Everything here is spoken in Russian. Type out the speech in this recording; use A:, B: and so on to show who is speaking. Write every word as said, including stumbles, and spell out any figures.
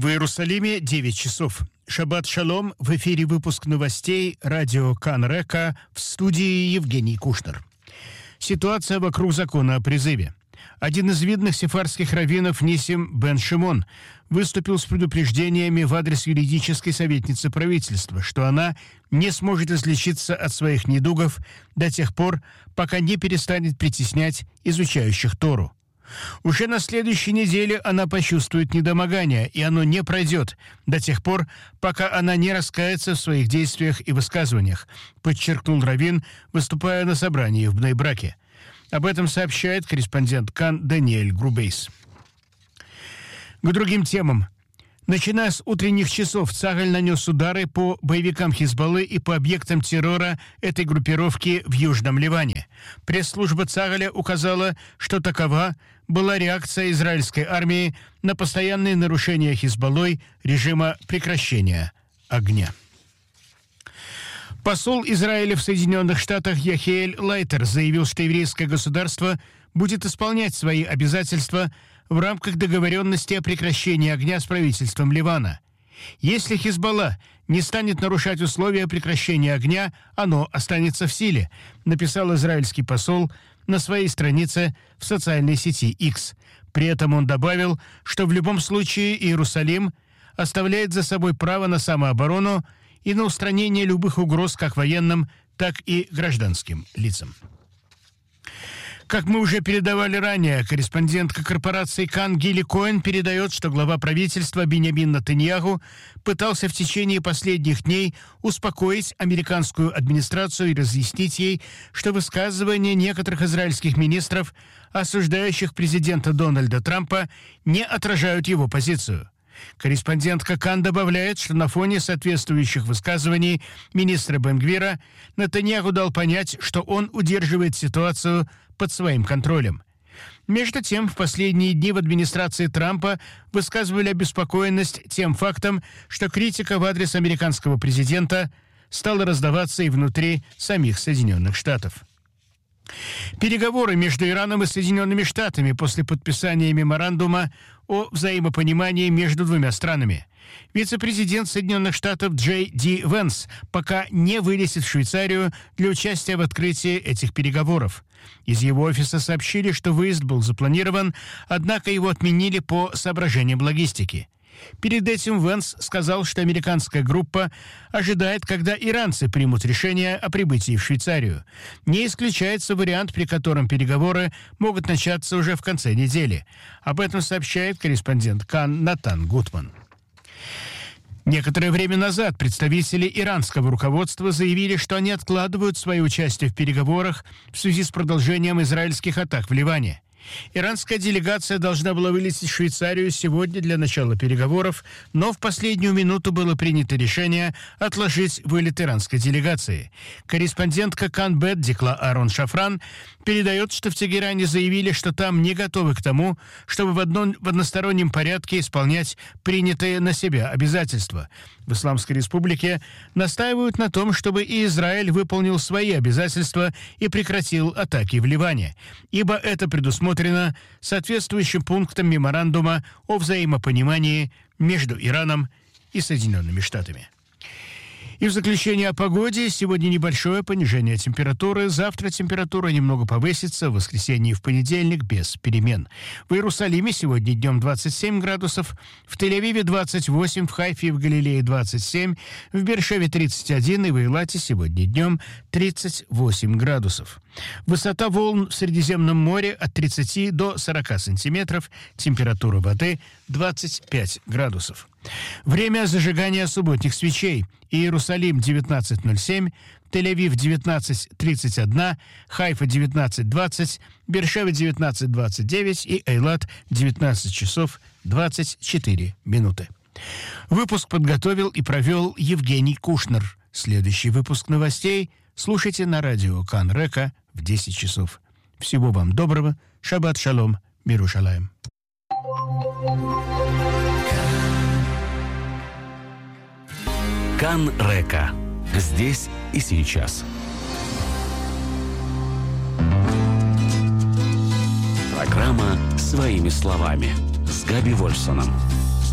A: В Иерусалиме девять часов. Шаббат шалом. В эфире выпуск новостей радио Кан Река, в студии Евгений Кушнер. Ситуация вокруг закона о призыве. Один из видных сефардских раввинов Нисим бен Шимон выступил с предупреждениями в адрес юридической советницы правительства, что она не сможет излечиться от своих недугов до тех пор, пока не перестанет притеснять изучающих Тору. Уже на следующей неделе она почувствует недомогание, и оно не пройдет до тех пор, пока она не раскается в своих действиях и высказываниях, подчеркнул раввин, выступая на собрании в Бней-Браке. Об этом сообщает корреспондент Кан Даниэль Грубейс. К другим темам. Начиная с утренних часов, Цахаль нанес удары по боевикам Хизбаллы и по объектам террора этой группировки в Южном Ливане. Пресс-служба Цахаля указала, что такова была реакция израильской армии на постоянные нарушения Хизбаллой режима прекращения огня. Посол Израиля в Соединенных Штатах Яхиэль Лайтер заявил, что еврейское государство будет исполнять свои обязательства в рамках договоренности о прекращении огня с правительством Ливана. Если Хизбалла не станет нарушать условия прекращения огня, оно останется в силе, написал израильский посол на своей странице в социальной сети X. При этом он добавил, что в любом случае Иерусалим оставляет за собой право на самооборону и на устранение любых угроз как военным, так и гражданским лицам. Как мы уже передавали ранее, корреспондентка корпорации Кан Гилли Коэн передает, что глава правительства Биньямин Нетаньяху пытался в течение последних дней успокоить американскую администрацию и разъяснить ей, что высказывания некоторых израильских министров, осуждающих президента Дональда Трампа, не отражают его позицию. Корреспондентка Кан добавляет, что на фоне соответствующих высказываний министра Бен-Гвира Нетаньяху дал понять, что он удерживает ситуацию под своим контролем. Между тем, в последние дни в администрации Трампа высказывали обеспокоенность тем фактом, что критика в адрес американского президента стала раздаваться и внутри самих Соединенных Штатов. Переговоры между Ираном и Соединенными Штатами после подписания меморандума о взаимопонимании между двумя странами. Вице-президент Соединенных Штатов Джей Ди Венс пока не вылетит в Швейцарию для участия в открытии этих переговоров. Из его офиса сообщили, что выезд был запланирован, однако его отменили по соображениям логистики. Перед этим Венс сказал, что американская группа ожидает, когда иранцы примут решение о прибытии в Швейцарию. Не исключается вариант, при котором переговоры могут начаться уже в конце недели. Об этом сообщает корреспондент Кан Натан Гутман. Некоторое время назад представители иранского руководства заявили, что они откладывают свое участие в переговорах в связи с продолжением израильских атак в Ливане. Иранская делегация должна была вылететь в Швейцарию сегодня для начала переговоров, но в последнюю минуту было принято решение отложить вылет иранской делегации. Корреспондентка Кан-Бет Дикла Арон Шафран передает, что в Тегеране заявили, что там не готовы к тому, чтобы в, одно, в одностороннем порядке исполнять принятые на себя обязательства. В Исламской Республике настаивают на том, чтобы и Израиль выполнил свои обязательства и прекратил атаки в Ливане, ибо это предусмотрено соответствующим пунктом меморандума о взаимопонимании между Ираном и Соединенными Штатами. И в заключение о погоде. Сегодня небольшое понижение температуры. Завтра температура немного повысится. В воскресенье и в понедельник без перемен. В Иерусалиме сегодня днем двадцать семь градусов. В Тель-Авиве двадцать восемь. В Хайфе и в Галилее двадцать семь. В Бершеве тридцать один. И в Эйлате сегодня днем тридцать восемь градусов. Высота волн в Средиземном море от тридцати до сорока сантиметров. Температура воды двадцать пять градусов. Время зажигания субботних свечей. Иерусалим девятнадцать ноль семь, Тель-Авив девятнадцать тридцать один, Хайфа девятнадцать двадцать, Бершева девятнадцать двадцать девять и Эйлат девятнадцать часов двадцать четыре минуты. Выпуск подготовил и провел Евгений Кушнер. Следующий выпуск новостей слушайте на радио Кан Река в десять часов. Всего вам доброго. Шаббат шалом. Мирушалаем.
B: Кан Река. Здесь и сейчас. Программа «Своими словами» с Габи Вольфсоном.